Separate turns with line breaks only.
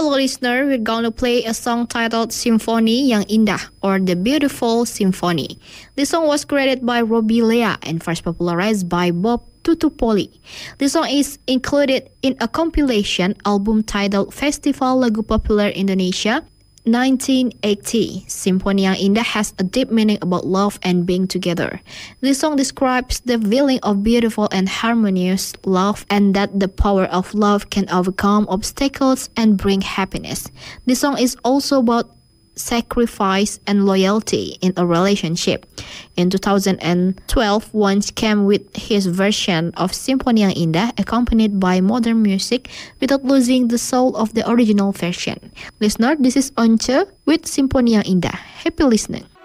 Hello listener, we're going to play a song titled Simfoni Yang Indah or The Beautiful Symphony. This song was created by Robbie Lea and first popularized by Bob Tutupoli. This song is included in a compilation album titled Festival Lagu Populer Indonesia 1980. Simfoni Yang Indah has a deep meaning about love and being together. This song describes the feeling of beautiful and harmonious love and that the power of love can overcome obstacles and bring happiness. This song is also about sacrifice and loyalty in a relationship. In 2012, Once came with his version of Simfoni Yang Indah accompanied by modern music without losing the soul of the original version. Listener, this is Once with Simfoni Yang Indah. Happy listening.